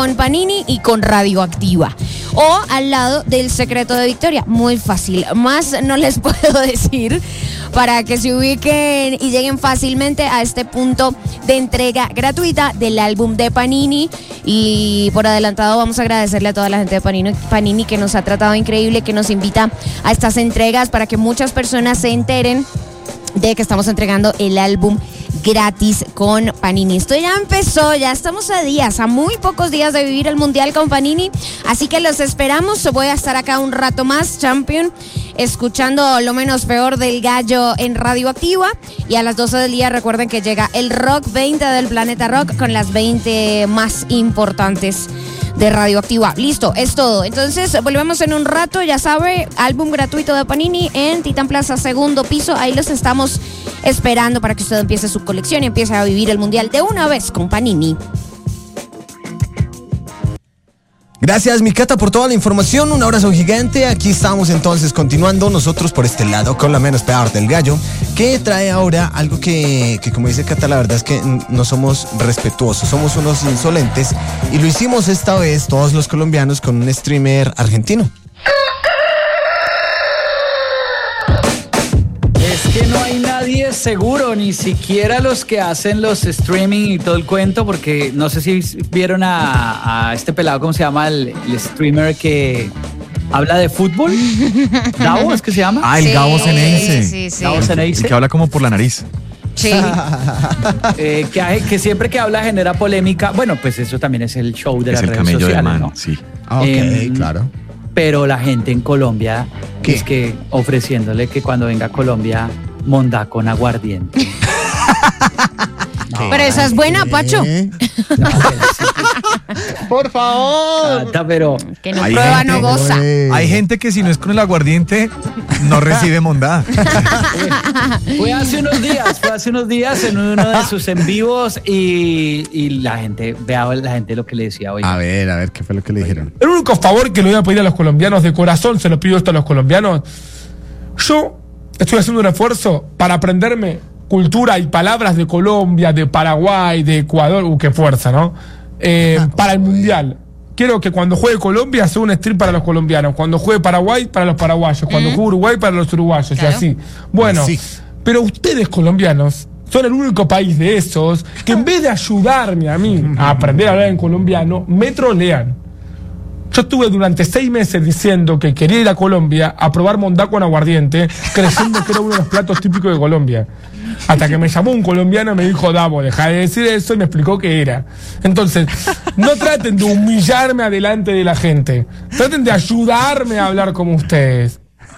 con Panini y con Radioactiva. O al lado del Secreto de Victoria. Muy fácil. Más no les puedo decir para que se ubiquen y lleguen fácilmente a este punto de entrega gratuita del álbum de Panini. Y por adelantado vamos a agradecerle a toda la gente de Panini que nos ha tratado increíble, que nos invita a estas entregas para que muchas personas se enteren de que estamos entregando el álbum gratis con Panini. Esto ya empezó, ya estamos a muy pocos días de vivir el Mundial con Panini, así que los esperamos. Voy a estar acá un rato más, Champion, escuchando lo menos peor del gallo en Radioactiva, y a las 12 del día recuerden que llega el Rock 20 del Planeta Rock con las 20 más importantes de Radioactiva. Listo, es todo. Entonces volvemos en un rato, ya sabe, álbum gratuito de Panini en Titán Plaza, segundo piso. Ahí los estamos esperando para que usted empiece su colección y empiece a vivir el Mundial de una vez con Panini. Gracias, mi Cata, por toda la información. Un abrazo gigante. Aquí estamos entonces continuando nosotros por este lado con la menos peor del gallo, que trae ahora algo que como dice Cata, la verdad es que no somos respetuosos, somos unos insolentes, y lo hicimos esta vez todos los colombianos con un streamer argentino. Es que no hay nadie seguro, ni siquiera los que hacen los streaming y todo el cuento, porque no sé si vieron a este pelado, ¿cómo se llama? El streamer que habla de fútbol. ¿Gabo es que se llama? Ah, el Gabo Ceneice. Sí. Gabo Ceneice. El que habla como por la nariz. Sí. Que siempre que habla genera polémica. Bueno, pues eso también es el show de las redes sociales. Es el camello sociales, del man, ¿no? sí. Ok, claro. Pero la gente en Colombia es que ofreciéndole que cuando venga a Colombia, mondá con aguardiente. No, pero esa es buena, Pacho. Por favor. Pero que no prueba, no goza. Hay gente que si no es con el aguardiente, no recibe mondá. Fue hace unos días en uno de sus en vivos y la gente, vea la gente lo que le decía hoy. A ver, ¿qué fue lo que le dijeron? El único favor que le voy a pedir a los colombianos, de corazón se lo pido esto a los colombianos. Yo estoy haciendo un esfuerzo para aprenderme cultura y palabras de Colombia, de Paraguay, de Ecuador, qué fuerza, ¿no? Para el Mundial. Quiero que cuando juegue Colombia sea un stream para los colombianos, cuando juegue Paraguay para los paraguayos, cuando juegue Uruguay para los uruguayos, claro. Y así. Bueno, sí. Pero ustedes colombianos son el único país de esos que en vez de ayudarme a mí a aprender a hablar en colombiano, me trolean. Yo estuve durante 6 meses diciendo que quería ir a Colombia a probar mondá con aguardiente, creyendo que era uno de los platos típicos de Colombia. Hasta que me llamó un colombiano y me dijo, Davo, deja de decir eso, y me explicó qué era. Entonces, no traten de humillarme adelante de la gente. Traten de ayudarme a hablar como ustedes.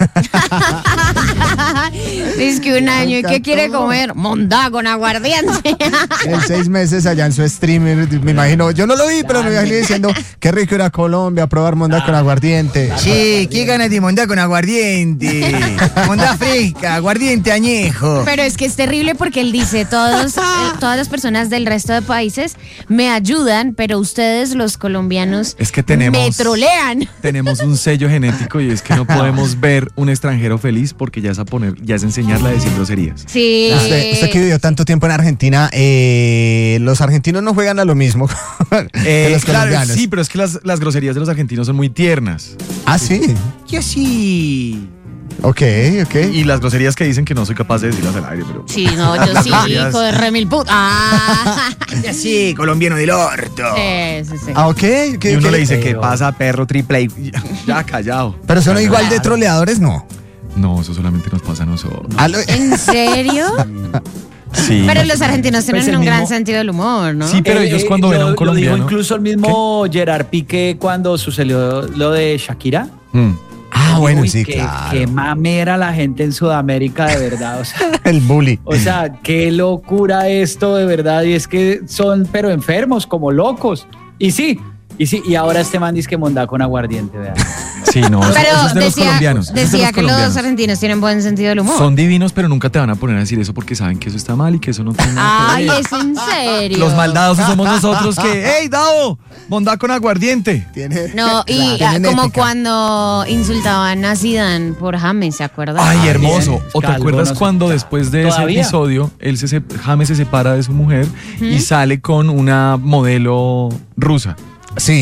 Dice que un año, ¿y qué quiere comer? Mondá con aguardiente. En 6 meses allá en su streamer, me imagino, yo no lo vi, pero me imagino diciendo, qué rico era Colombia, probar mondá con aguardiente. Sí, qué ganas de mondá con aguardiente. Mondá fresca, aguardiente añejo. Pero es que es terrible porque él dice, todas las personas del resto de países me ayudan, pero ustedes los colombianos es que me trolean. Tenemos un sello genético y es que no podemos ver un extranjero feliz porque ya es enseñarle a decir groserías. Sí. Usted que vivió tanto tiempo en Argentina, los argentinos no juegan a lo mismo que los colombianos. Claro, sí, pero es que las groserías de los argentinos son muy tiernas. Ah, sí. ¿Qué así? Ok. Y las groserías que dicen que no soy capaz de decirlas al aire, pero... Sí, no, yo sí, hijo de remil puta. Ya sí, colombiano del orto. Sí. Ah, ok. Y uno le dice, ¿qué pasa, perro triple? Ya, callado. Pero son igual de troleadores, ¿no? No, eso solamente nos pasa a nosotros. ¿En serio? Sí. Pero los argentinos tienen un gran sentido del humor, ¿no? Sí, pero ellos cuando ven a un colombiano... Lo dijo incluso el mismo Gerard Piqué cuando sucedió lo de Shakira. Ah, bueno, uy, sí, claro. claro. Qué mamera la gente en Sudamérica, de verdad. O sea, el bully. O sea, qué locura esto, de verdad. Y es que son, pero enfermos, como locos. Y ahora este man dice que mondá con aguardiente, vean. Sí, no, pero eso es de los colombianos. Decía que los argentinos tienen buen sentido del humor. Son divinos, pero nunca te van a poner a decir eso porque saben que eso está mal y que eso no tiene nada que ver. Ay, es en serio. Los maldadosos somos nosotros que, ¡hey, Davo! Mondá con aguardiente. No, y como cuando insultaban a Zidane por James, ¿se acuerdan? Ay, hermoso. ¿O te acuerdas cuando después de ese episodio James se separa de su mujer y sale con una modelo rusa? Sí.